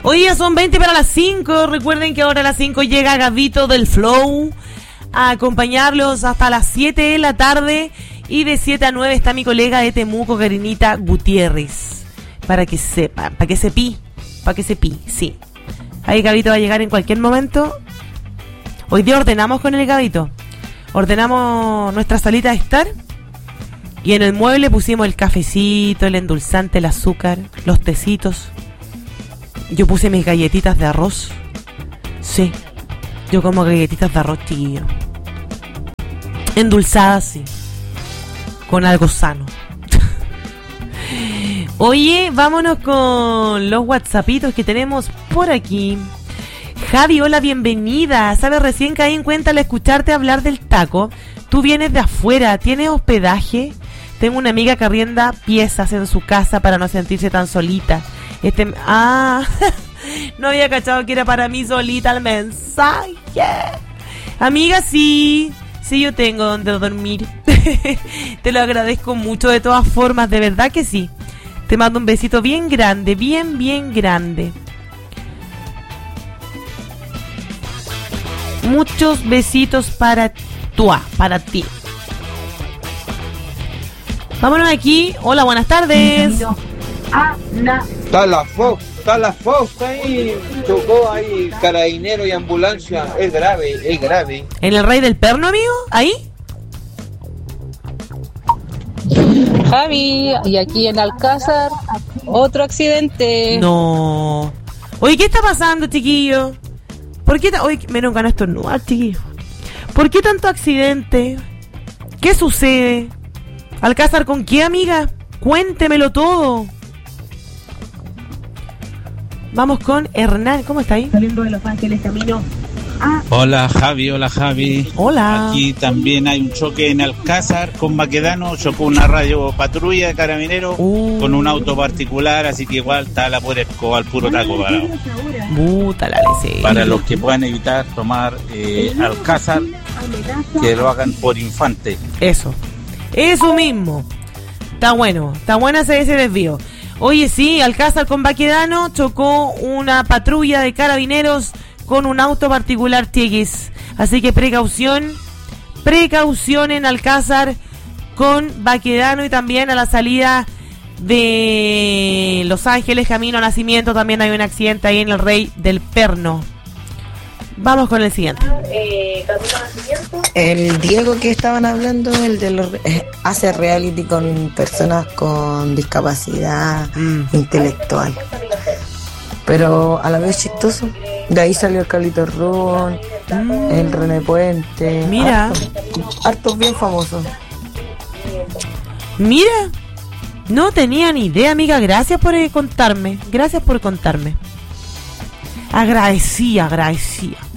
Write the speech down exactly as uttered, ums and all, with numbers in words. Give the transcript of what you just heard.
Hoy día son veinte para las cinco. Recuerden que ahora a las cinco llega Gabito del Flow a acompañarlos hasta las siete de la tarde. Y de siete a nueve está mi colega de Temuco, Karinita Gutiérrez. Para que sepan, para que sepi, para que sepi, sí. Ahí Gabito va a llegar en cualquier momento. Hoy día ordenamos con el Gabito. Ordenamos nuestra salita de estar. Y en el mueble pusimos el cafecito, el endulzante, el azúcar, los tecitos. Yo puse mis galletitas de arroz. Sí, yo como galletitas de arroz, chiquillo. Endulzadas, sí. Con algo sano. Oye, vámonos con los whatsappitos que tenemos por aquí. Javi, hola, bienvenida. ¿Sabes? Recién caí en cuenta al escucharte hablar del taco. Tú vienes de afuera, ¿tienes hospedaje? Tengo una amiga que arrienda piezas en su casa para no sentirse tan solita. Este, ah, no había cachado que era para mí solita el mensaje. Amiga, sí, sí, yo tengo donde dormir. Te lo agradezco mucho de todas formas, de verdad que sí. Te mando un besito bien grande, bien, bien grande. Muchos besitos para tú, para ti. Vámonos aquí. Hola, buenas tardes. Está la Fox, está la Fox ahí. Chocó ahí carabinero y ambulancia. Es grave, es grave. ¿En el Rey del Perno, amigo? ¿Ahí? Javi, y aquí en Alcázar, otro accidente. No. Oye, ¿qué está pasando, chiquillo? ¿Por qué? Ta- Oye, me dieron ganas de estornudar, chiquillo. ¿Por qué tanto accidente? ¿Qué sucede? ¿Alcázar con qué, amiga? Cuéntemelo todo. Vamos con Hernán. ¿Cómo está ahí? Saliendo de Los Ángeles, camino. Ah. Hola Javi, hola Javi. Hola. Aquí también hay un choque en Alcázar con Baquedano. Chocó una radio patrulla de carabineros uh. con un auto particular, así que igual está la pura escoba, al puro taco parado. Puta la leche. Para los que puedan evitar tomar eh, Alcázar, que lo hagan por Infante. Eso, eso mismo. Está bueno, está buena ese, ese desvío. Oye, sí, Alcázar con Baquedano chocó una patrulla de carabineros con un auto particular, Tieguis. Así que precaución, precaución en Alcázar con Baquedano y también a la salida de Los Ángeles, camino a Nacimiento, también hay un accidente ahí en el Rey del Perno. Vamos con el siguiente. El Diego que estaban hablando, el de los eh, hace reality con personas con discapacidad mm. intelectual, pero a la vez chistoso. De ahí salió el Carlito Ron, mm. el René Puente. Mira, hartos, hartos bien famosos. Mira, no tenía ni idea, amiga. Gracias por eh, contarme. Gracias por contarme. Agradecía, agradecía.